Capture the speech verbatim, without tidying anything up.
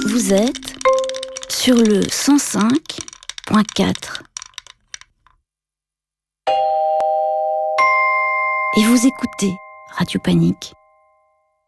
Vous êtes sur le cent cinq point quatre. Et vous écoutez Radio Panique.